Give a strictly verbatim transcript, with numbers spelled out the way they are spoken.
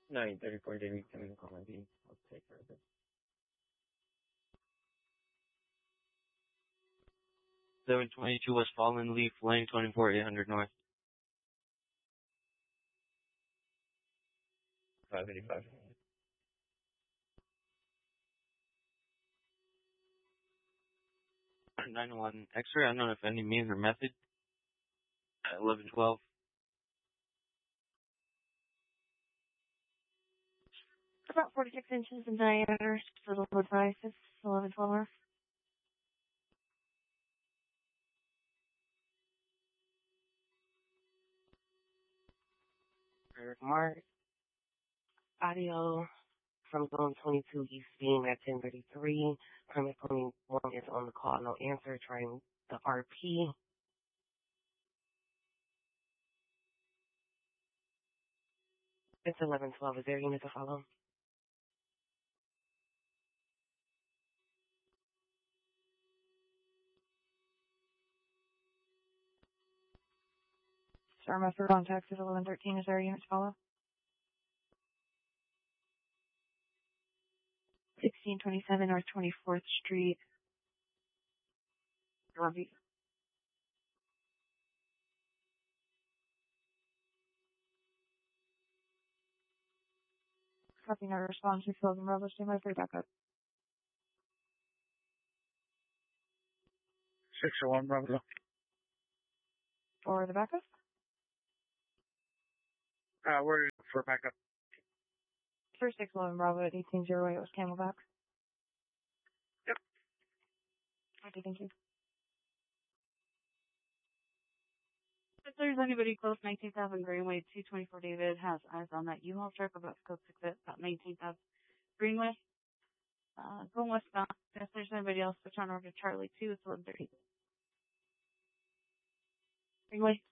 nine thirty-four David coming call maybe. I'll take care of it. seven twenty-two West Fallen Leaf Lane, twenty-four eight hundred North. five eighty-five. nine one X-ray, unknown if any means or method. eleven twelve. About forty-six inches in diameter, little advice, it's eleven twelve North. Mark, audio from Zone twenty-two East Beam at ten thirty-three. Permit twenty-one is on the call, no answer, trying the R P. It's eleven twelve. Is there a unit to follow? Star Master contact is eleven thirteen. Is there a unit to follow? sixteen twenty-seven North twenty-fourth Street. Robbie. Copy, no response. We filled in Bravo. Stay my free backup. six oh one Bravo. For the backup? Uh, we're for backup. For six eleven Bravo at eighteen oh eight was Camelback. Yep. Okay, thank you. If there's anybody close, nineteen thousand Greenway, two twenty-four David has eyes on that U-Haul truck about to go six at about nineteen thousand Greenway. Uh, going westbound. If there's anybody else, switch on over to Charlie two, it's eleven thirty. Greenway.